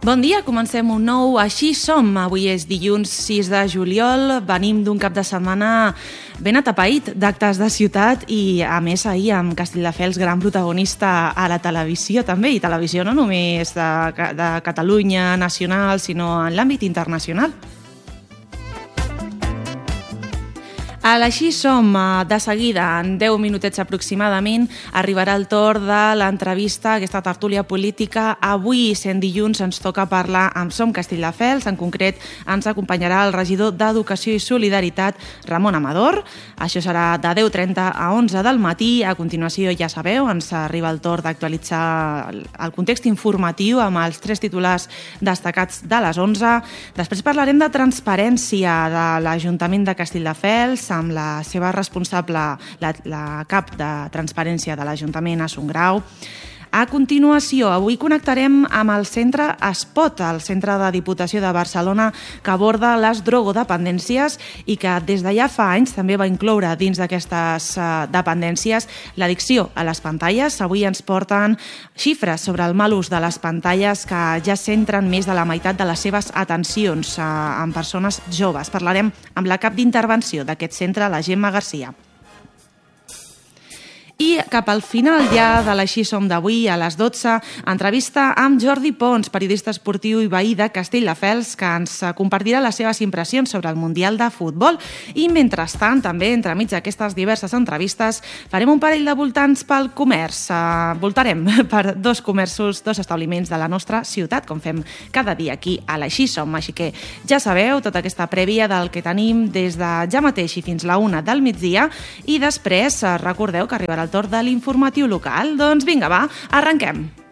Bon dia, comencem un nou Així som. Avui és dilluns 6 de juliol, venim d'un cap de setmana ben atapeït d'actes de ciutat i, a més, ahir amb Castelldefels, gran protagonista a la televisió també, i televisió no només de Catalunya, nacional, sinó en l'àmbit internacional. A l'Així som, de seguida, en 10 minutets aproximadament, arribarà el torn de l'entrevista, aquesta tertúlia política. Avui, sent dilluns, ens toca parlar amb Som Castelldefels. En concret, ens acompanyarà el regidor d'Educació i Solidaritat, Ramon Amador. Això serà de 10:30 a 11 del matí. A continuació, ja sabeu, ens arriba el torn d'actualitzar el context informatiu amb els 3 titulars destacats de les 11. Després parlarem de transparència de l'Ajuntament de Castelldefels, amb la seva responsable, la cap de transparència de l'Ajuntament, Assun Grau. A continuació, avui connectarem amb el centre Espot, el centre de Diputació de Barcelona, que aborda les drogodependències i que des de ja fa anys també va incloure dins d'aquestes dependències l'addicció a les pantalles. Avui ens porten xifres sobre el mal ús de les pantalles que ja centren més de la meitat de les seves atencions en persones joves. Parlarem amb la cap d'intervenció d'aquest centre, la Gemma Garcia. I cap al final ja de l'Així som d'avui, a les 12, entrevista amb Jordi Pons, periodista esportiu i veí de Castelldefels, que ens compartirà les seves impressions sobre el Mundial de Futbol. I mentrestant, també, entremig d'aquestes diverses entrevistes, farem un parell de voltants pel comerç. Voltarem per 2 comerços, 2 establiments de la nostra ciutat, com fem cada dia aquí a l'Així som. Així que ja sabeu, tota aquesta prèvia del que tenim des de ja mateix i fins la 1 del migdia. I després, recordeu que arribarà el torn de l'informatiu local. Doncs vinga, va, arrenquem.